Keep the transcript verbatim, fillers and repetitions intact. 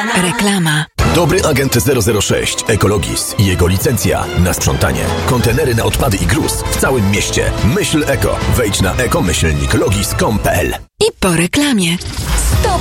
Reklama. Dobry agent zero zero sześć Ekologis i jego licencja na sprzątanie. Kontenery na odpady i gruz w całym mieście. Myśl eko. Wejdź na eko myślnik logis kropka com kropka pe el. I po reklamie. Stop!